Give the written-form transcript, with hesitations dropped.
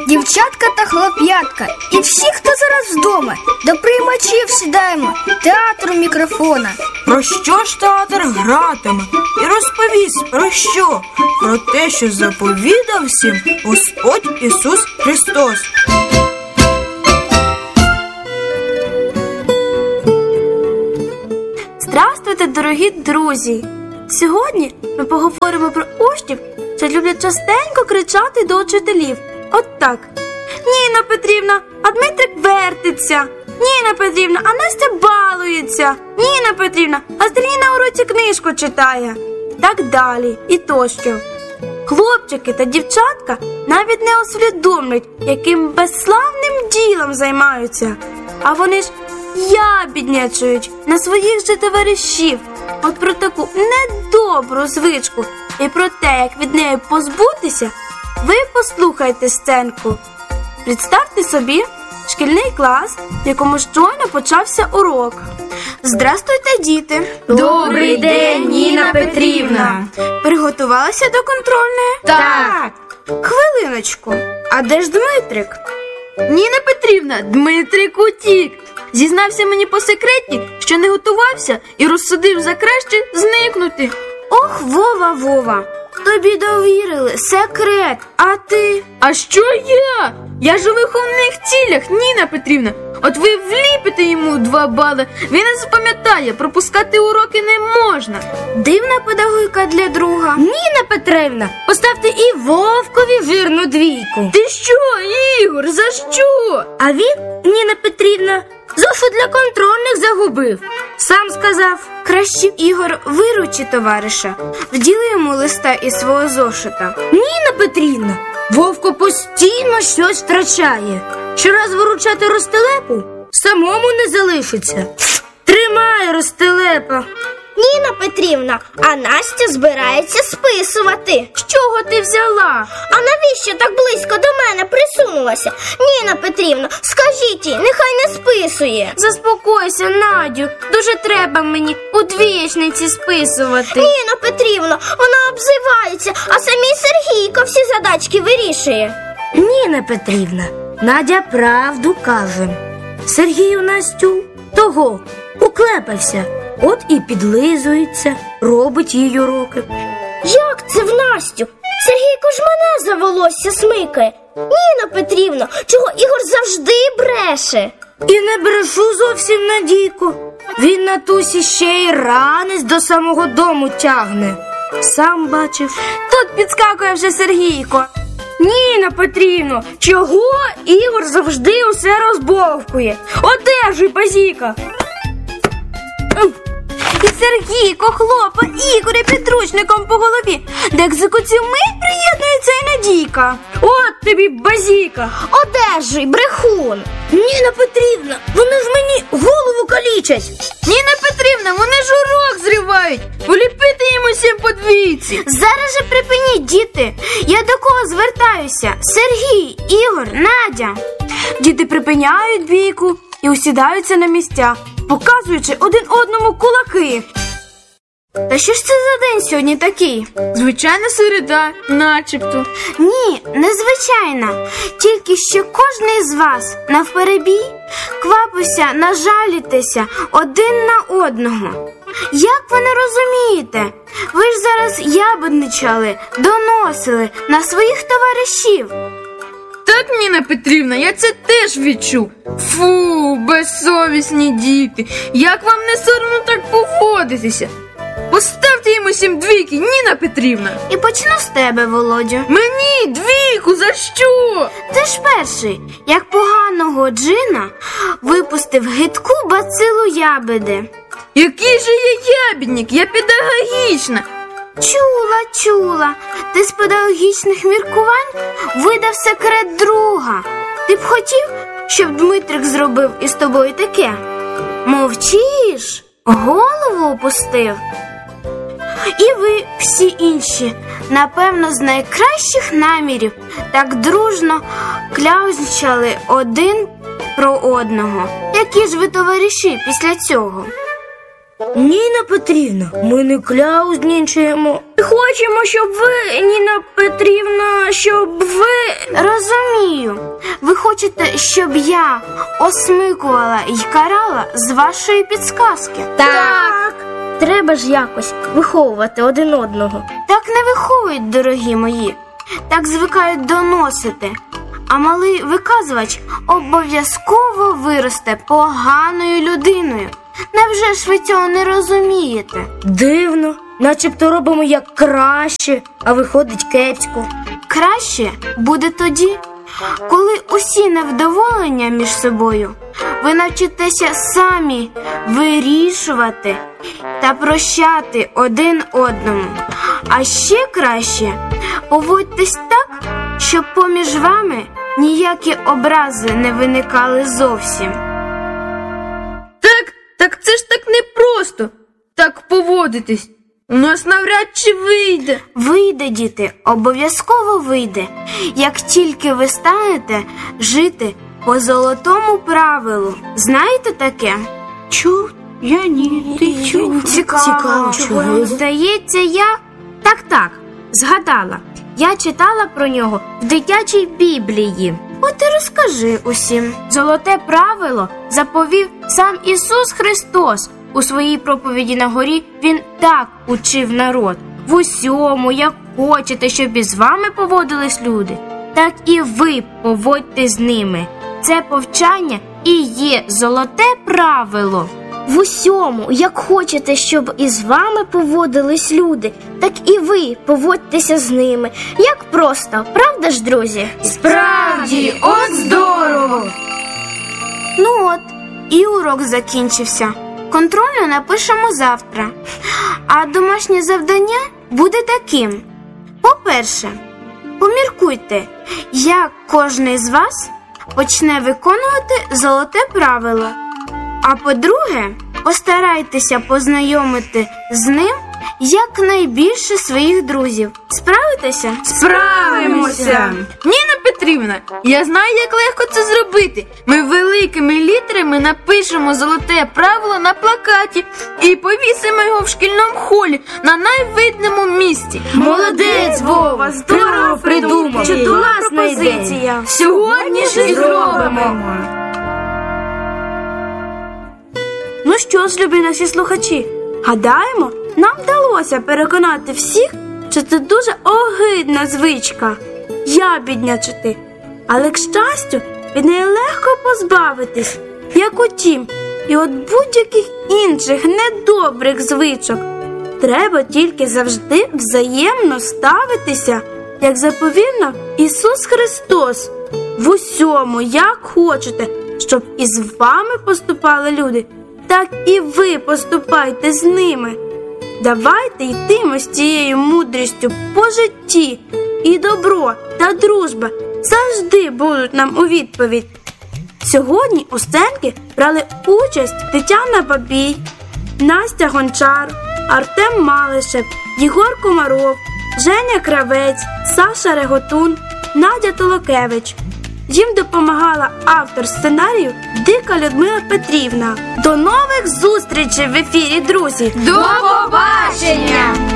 дівчатка та хлоп'ятка і всі, хто зараз вдома, до приймачів сідаємо, театру мікрофона. Про що ж театр гратиме і розповість про що? Про те, що заповідав всім Господь Ісус Христос. Здравствуйте, дорогі друзі! Сьогодні ми поговоримо про учнів, що люблять частенько кричати до учителів. От так. Ніна Петрівна, а Дмитрик вертиться. Ніна Петрівна, а Настя балується. Ніна Петрівна, а Сергій на уроці книжку читає. Так далі і тощо. Хлопчики та дівчатка навіть не усвідомлюють, яким безславним ділом займаються. А вони ж ябіднячують на своїх же товаришів. От про таку недобру звичку і про те, як від неї позбутися, ви послухайте сценку. Представте собі шкільний клас, в якому щойно почався урок. Здрастуйте, діти! Добрий день, Ніна Петрівна! Приготувалися до контрольної? Так! Хвилиночку, а де ж Дмитрик? Ніна Петрівна, Дмитрик утік. Зізнався мені по секреті, що не готувався і розсудив за краще зникнути. Ох, Вова, тобі довірили секрет, а ти? А що я? Я ж у виховних цілях, Ніна Петрівна. От ви вліпите йому 2 бали, він не запам'ятає, пропускати уроки не можна. Дивна педагогіка для друга. Ніна Петрівна, поставте і Вовкові вірну 2. Ти що, Ігор, за що? А він, Ніна Петрівна, зошит для контрольних загубив. Сам сказав, краще Ігор виручи товариша. Вділи йому листа із свого зошита. Ніна Петрівна, Вовко постійно щось втрачає. Щораз виручати Ростелепу самому не залишиться. Тримай, Ростелепа. Ніна Петрівна, а Настя збирається списувати. З чого ти взяла? А навіщо так близько до мене присунулася? Ніна Петрівна, скажіть їй, нехай не списує. Заспокойся, Надю, дуже треба мені у двічниці списувати. Ніна Петрівна, вона обзивається, а самій Сергійко всі задачки вирішує. Ніна Петрівна, Надя правду каже. Сергій у Настю того уклепався, от і підлизується, робить їй уроки. Як це в Настю? Сергійко ж мене за волосся смикає. Ніна Петрівна, чого Ігор завжди бреше? І не брешу зовсім, Надійко. Він на тусі ще й ранець до самого дому тягне. Сам бачив. Тут підскакує вже Сергійко. Ніна Петрівно, чого Ігор завжди усе розбовкує? Одержуй, базіка. І Сергійко хлопа Ігоря підручником по голові. До екзекуції мить приєднується і Надійка. От тобі базіка. Одержуй, брехун. Ніна Петрівна, вони ж мені голову калічать. Ніна Петрівна, вони ж урок зривають. Уліпити їм усім по 2. Зараз же припиніть, діти. Я до кого звертаюся? Сергій, Ігор, Надя. Діти припиняють 2 і усідаються на місця, показуючи один одному кулаки. Та що ж це за день сьогодні такий? Звичайна середа, начебто. Ні, незвичайна. Тільки що кожний з вас навперебій квапився нажалітися один на одного. Як ви не розумієте? Ви ж зараз ябедничали, доносили на своїх товаришів. Так, Ніна Петрівна, я це теж відчув. Фу, безсовісні діти. Як вам не соромно так поводитися? Поставте їм усім 2, Ніна Петрівна. І почну з тебе, Володю. Мені 2, за що? Ти ж перший, як поганого джина, випустив гидку бацилу ябеди. Який же я ябідник? Я педагогічна. Чула. Ти з педагогічних міркувань видав секрет друга. Ти б хотів, щоб Дмитрик зробив із тобою таке? Мовчиш? Голову опустив? І ви всі інші, напевно, з найкращих намірів так дружно кляузничали один про одного. Які ж ви товариші після цього? Ніна Петрівна, ми не кляузнічаємо. Хочемо, щоб ви, Ніна Петрівна, щоб ви... Розумію. Ви хочете, щоб я осмикувала й карала з вашої підсказки? Так. Треба ж якось виховувати один одного. Так не виховують, дорогі мої. Так звикають доносити. А малий виказувач обов'язково виросте поганою людиною. Невже ж ви цього не розумієте? Дивно, начебто робимо як краще, а виходить кепсько. Краще буде тоді, коли усі невдоволення між собою ви навчитеся самі вирішувати та прощати один одному. А ще краще поводьтесь так, щоб поміж вами ніякі образи не виникали зовсім. Так це ж так непросто так поводитись. У нас навряд чи вийде. Вийде, діти, обов'язково вийде, як тільки ви станете жити по золотому правилу. Знаєте таке? Чув? Я ні, ти чув? Цікаво, чого? Здається, я... Так, згадала. Я читала про нього в дитячій Біблії. От і розкажи усім. Золоте правило заповів сам Ісус Христос. У своїй проповіді на горі Він так учив народ. В усьому, як хочете, щоб із вами поводились люди, так і ви поводьте з ними. Це повчання і є золоте правило. В усьому, як хочете, щоб із вами поводились люди, так і ви поводьтеся з ними. Як просто, правда ж, друзі? Справді, от здорово! Ну от, і урок закінчився. Контрольну напишемо завтра. А домашнє завдання буде таким. По-перше, поміркуйте, як кожен з вас почне виконувати золоте правило. А по-друге, постарайтеся познайомити з ним якнайбільше своїх друзів. Справитеся? Справимося! Ніна Петрівна, я знаю, як легко це зробити. Ми великими літерами напишемо золоте правило на плакаті і повісимо його в шкільному холі на найвидному місці. Молодець, Вова, здорово придумав. Чудова Класна ідея. пропозиція. Сьогодні ж і зробимо. Ну що ж, любі наші слухачі, гадаємо, нам вдалося переконати всіх, що це дуже огидна звичка – ябіднячити. Але, к щастю, від неї легко позбавитись, як утім, і от будь-яких інших недобрих звичок. Треба тільки завжди взаємно ставитися, як заповів нам Ісус Христос. В усьому, як хочете, щоб із вами поступали люди, так і ви поступайте з ними. Давайте йтимо з цією мудрістю по житті, і добро та дружба завжди будуть нам у відповідь. Сьогодні у сценці брали участь Тетяна Бабій, Настя Гончар, Артем Малишев, Єгор Комаров, Женя Кравець, Саша Реготун, Надя Толокевич. Їм допомагала автор сценарію Дика Людмила Петрівна. До нових зустрічей в ефірі, друзі! До побачення!